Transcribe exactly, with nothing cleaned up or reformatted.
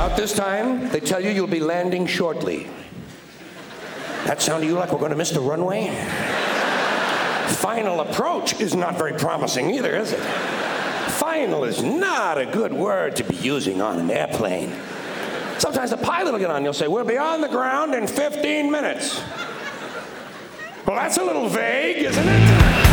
About this time, they tell you you'll be landing shortly. That sound to you like we're going to miss the runway? Final approach is not very promising either, is it? Final is not a good word to be using on an airplane. Sometimes the pilot will get on and you'll say, we'll be on the ground in fifteen minutes. Well, that's a little vague, isn't it?